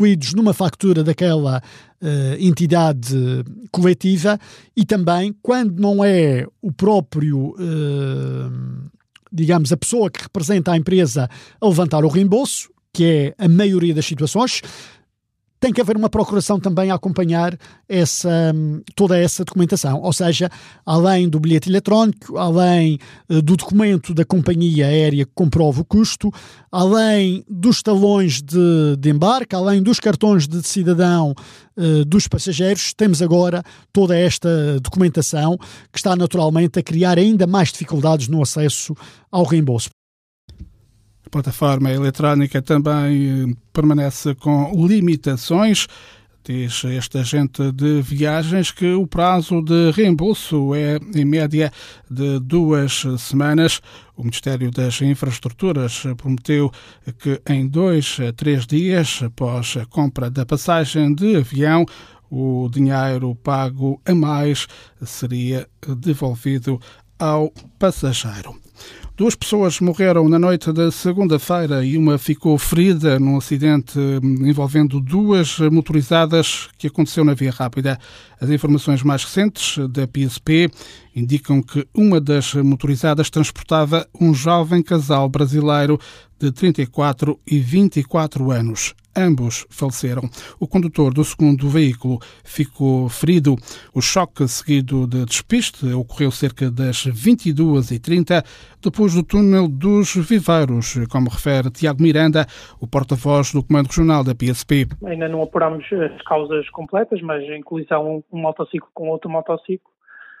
incluídos numa fatura daquela entidade coletiva, e também quando não é o próprio, digamos, a pessoa que representa a empresa a levantar o reembolso, que é a maioria das situações, tem que haver uma procuração também a acompanhar toda essa documentação. Ou seja, além do bilhete eletrónico, além do documento da companhia aérea que comprova o custo, além dos talões de embarque, além dos cartões de cidadão dos passageiros, temos agora toda esta documentação que está naturalmente a criar ainda mais dificuldades no acesso ao reembolso. A plataforma eletrónica também permanece com limitações. Diz este agente de viagens que o prazo de reembolso é, em média, de 2 semanas. O Ministério das Infraestruturas prometeu que em 2 a 3 dias, após a compra da passagem de avião, o dinheiro pago a mais seria devolvido ao passageiro. 2 pessoas morreram na noite da segunda-feira e uma ficou ferida num acidente envolvendo 2 motorizadas que aconteceu na Via Rápida. As informações mais recentes da PSP indicam que uma das motorizadas transportava um jovem casal brasileiro de 34 e 24 anos. Ambos faleceram. O condutor do segundo veículo ficou ferido. O choque seguido de despiste ocorreu cerca das 22h30, depois do túnel dos Viveiros, como refere Tiago Miranda, o porta-voz do Comando Regional da PSP. Ainda não apuramos as causas completas, mas em colisão um motociclo com outro motociclo.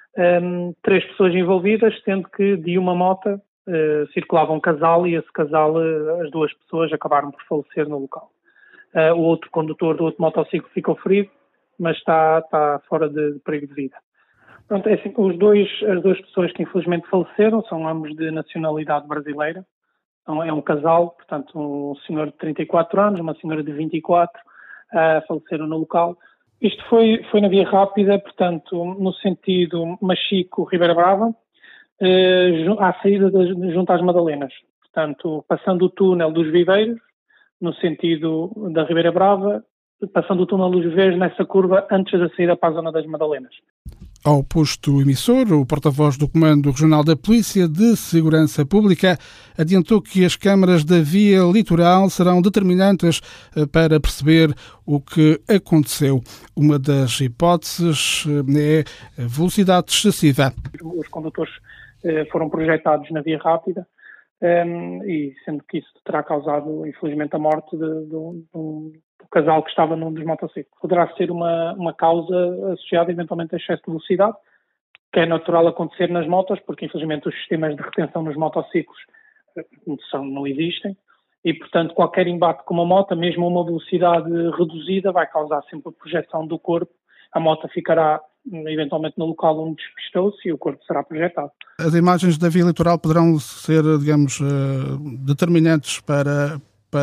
3 pessoas envolvidas, sendo que de uma moto circulava um casal e esse casal, as 2 pessoas acabaram por falecer no local. O outro condutor do outro motociclo ficou ferido, mas está fora de perigo de vida. Pronto, é assim, as 2 pessoas que infelizmente faleceram são ambos de nacionalidade brasileira. Então, é um casal, portanto, um senhor de 34 anos, uma senhora de 24, faleceram no local. Isto foi na Via Rápida, portanto, no sentido Machico-Ribeira Brava, à saída junto às Madalenas. Portanto, passando o túnel dos Viveiros, no sentido da Ribeira Brava, passando o túnel dos Viveiros nessa curva antes da saída para a zona das Madalenas. Ao posto emissor, o porta-voz do Comando Regional da Polícia de Segurança Pública adiantou que as câmaras da via litoral serão determinantes para perceber o que aconteceu. Uma das hipóteses é a velocidade excessiva. Os condutores foram projetados na Via Rápida, e sendo que isso terá causado, infelizmente, a morte do casal que estava num dos motociclos. Poderá ser uma causa associada eventualmente a excesso de velocidade, que é natural acontecer nas motos, porque infelizmente os sistemas de retenção nos motociclos não existem, e portanto qualquer embate com uma moto, mesmo a uma velocidade reduzida, vai causar sempre a projeção do corpo. A moto ficará eventualmente no local onde despistou-se e o corpo será projetado. As imagens da via litoral poderão ser, digamos, determinantes para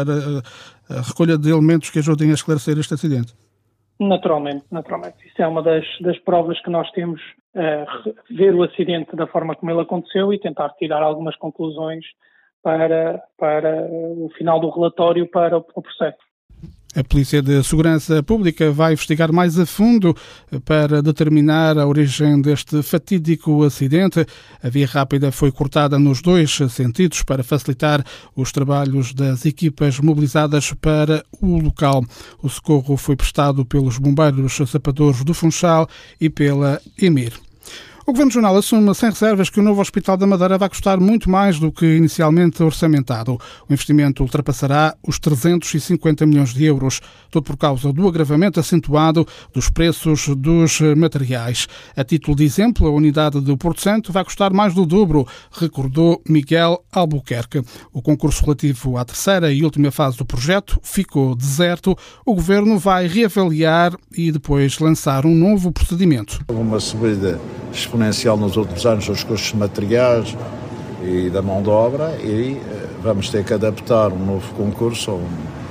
a recolha de elementos que ajudem a esclarecer este acidente? Naturalmente. Isso é uma das provas que nós temos, ver o acidente da forma como ele aconteceu e tentar tirar algumas conclusões para o final do relatório, para o processo. A Polícia de Segurança Pública vai investigar mais a fundo para determinar a origem deste fatídico acidente. A via rápida foi cortada nos 2 sentidos para facilitar os trabalhos das equipas mobilizadas para o local. O socorro foi prestado pelos bombeiros sapadores do Funchal e pela EMIR. O Governo Regional assume sem reservas que o novo Hospital da Madeira vai custar muito mais do que inicialmente orçamentado. O investimento ultrapassará os 350 milhões de euros, tudo por causa do agravamento acentuado dos preços dos materiais. A título de exemplo, a unidade do Porto Santo vai custar mais do dobro, recordou Miguel Albuquerque. O concurso relativo à 3ª e última fase do projeto ficou deserto. O Governo vai reavaliar e depois lançar um novo procedimento. Uma subida exponencial nos últimos anos dos custos de materiais e da mão de obra, e vamos ter que adaptar um novo concurso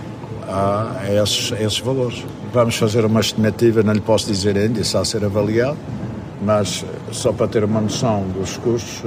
a esses valores. Vamos fazer uma estimativa, não lhe posso dizer ainda, isso há a ser avaliado, mas só para ter uma noção dos custos,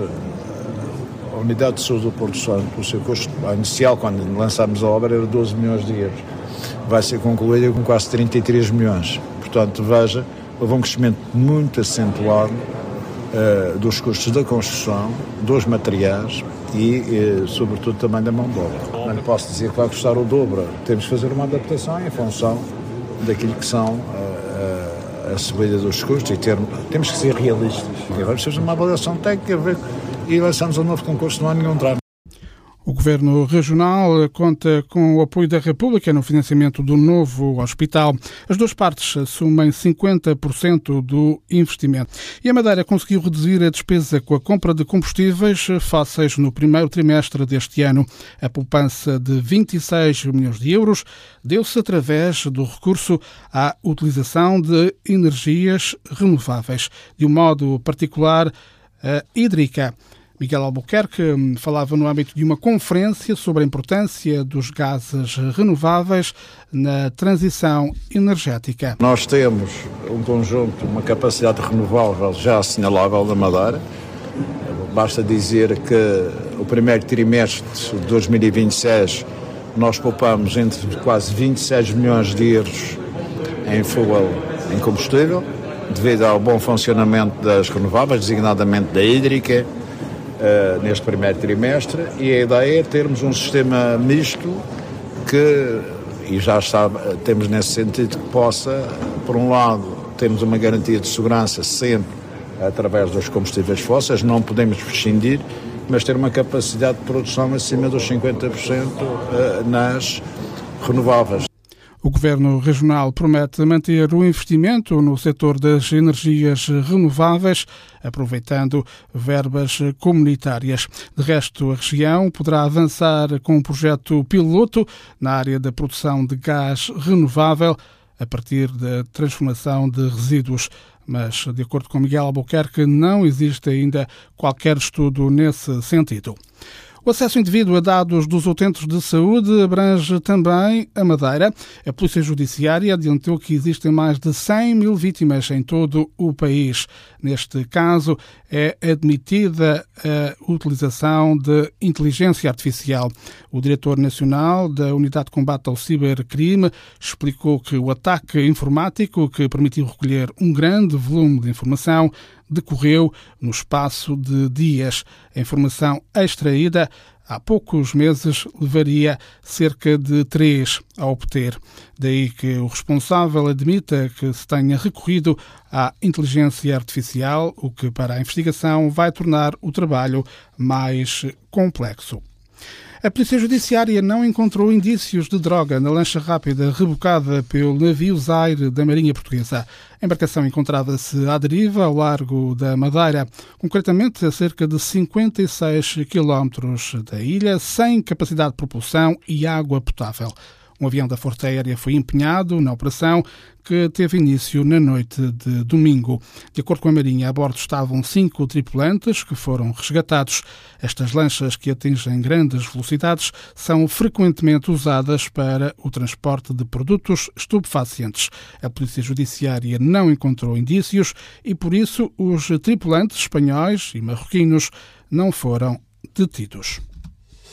a unidade de saúde do Porto Santo, o seu custo inicial, quando lançámos a obra, era 12 milhões de euros. vai ser concluída com quase 33 milhões. Portanto, veja, houve um crescimento muito acentuado dos custos da construção, dos materiais e, sobretudo, também da mão de obra. Não lhe posso dizer que vai custar o dobro. Temos que fazer uma adaptação em função daquilo que são a subida dos custos e temos que ser realistas. E vamos fazer uma avaliação técnica e lançamos um novo concurso, não há nenhum drama. O Governo Regional conta com o apoio da República no financiamento do novo hospital. As duas partes assumem 50% do investimento. E a Madeira conseguiu reduzir a despesa com a compra de combustíveis fósseis no primeiro trimestre deste ano. A poupança de 26 milhões de euros deu-se através do recurso à utilização de energias renováveis, de um modo particular a hídrica. Miguel Albuquerque falava no âmbito de uma conferência sobre a importância dos gases renováveis na transição energética. Nós temos um conjunto, uma capacidade renovável já assinalável da Madeira. Basta dizer que o primeiro trimestre de 2026 nós poupamos entre quase 26 milhões de euros em fuel, em combustível, devido ao bom funcionamento das renováveis, designadamente da hídrica, neste primeiro trimestre, e a ideia é termos um sistema misto e já temos nesse sentido que possa, por um lado, temos uma garantia de segurança sempre através dos combustíveis fósseis, não podemos prescindir, mas ter uma capacidade de produção acima dos 50% nas renováveis. O Governo Regional promete manter o investimento no setor das energias renováveis, aproveitando verbas comunitárias. De resto, a região poderá avançar com um projeto piloto na área da produção de gás renovável a partir da transformação de resíduos. Mas, de acordo com Miguel Albuquerque, não existe ainda qualquer estudo nesse sentido. O acesso indevido a dados dos utentes de saúde abrange também a Madeira. A Polícia Judiciária adiantou que existem mais de 100 mil vítimas em todo o país. Neste caso, é admitida a utilização de inteligência artificial. O diretor nacional da Unidade de Combate ao Cibercrime explicou que o ataque informático, que permitiu recolher um grande volume de informação, decorreu no espaço de dias. A informação extraída há poucos meses levaria cerca de 3 a obter. Daí que o responsável admita que se tenha recorrido à inteligência artificial, o que para a investigação vai tornar o trabalho mais complexo. A Polícia Judiciária não encontrou indícios de droga na lancha rápida rebocada pelo navio Zaire da Marinha Portuguesa. A embarcação encontrava-se à deriva ao largo da Madeira, concretamente a cerca de 56 quilómetros da ilha, sem capacidade de propulsão e água potável. Um avião da Força Aérea foi empenhado na operação, que teve início na noite de domingo. De acordo com a Marinha, a bordo estavam 5 tripulantes que foram resgatados. Estas lanchas, que atingem grandes velocidades, são frequentemente usadas para o transporte de produtos estupefacientes. A Polícia Judiciária não encontrou indícios e, por isso, os tripulantes espanhóis e marroquinos não foram detidos.